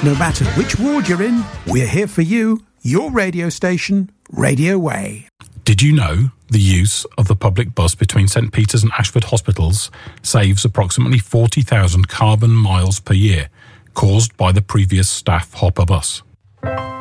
No matter which ward you're in, we're here for you. Your radio station, Radio Way. Did you know the use of the public bus between St Peter's and Ashford hospitals saves approximately 40,000 carbon miles per year, caused by the previous staff hopper bus?